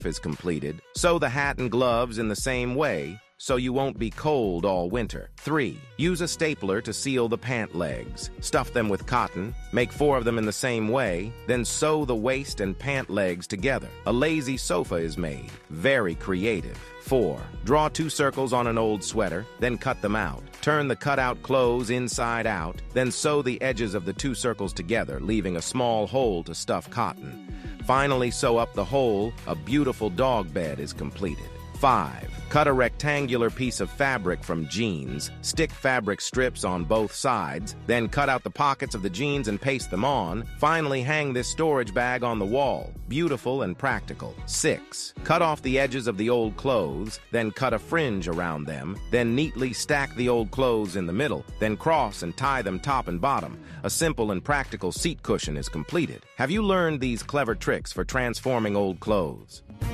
is completed, sew the hat and gloves in the same way so you won't be cold all winter. 3. Use a stapler to seal the pant legs. Stuff them with cotton, make 4 of them in the same way, then sew the waist and pant legs together. A lazy sofa is made. Very creative. 4. Draw 2 circles on an old sweater, then cut them out. Turn the cut-out clothes inside out, then sew the edges of the 2 circles together, leaving a small hole to stuff cotton. Finally, sew up the hole. A beautiful dog bed is completed. 5. Cut a rectangular piece of fabric from jeans, stick fabric strips on both sides, then cut out the pockets of the jeans and paste them on. Finally, hang this storage bag on the wall. Beautiful and practical. 6. Cut off the edges of the old clothes, then cut a fringe around them, then neatly stack the old clothes in the middle, then cross and tie them top and bottom. A simple and practical seat cushion is completed. Have you learned these clever tricks for transforming old clothes?